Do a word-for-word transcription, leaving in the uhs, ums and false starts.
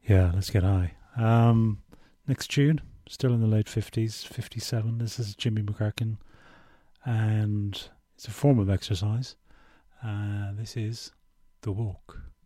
Yeah, let's get high. Um, next tune, still in the late fifties, fifty-seven. This is Jimmy McCracken, and it's a form of exercise. Uh, this is The Walk.